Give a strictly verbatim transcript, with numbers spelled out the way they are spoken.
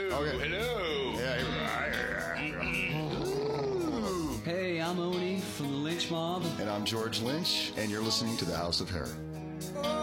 Hello. Okay. Hello. Yeah, here we are. Hey, I'm Oni from the Lynch Mob. And I'm George Lynch, and you're listening to The House of Hair.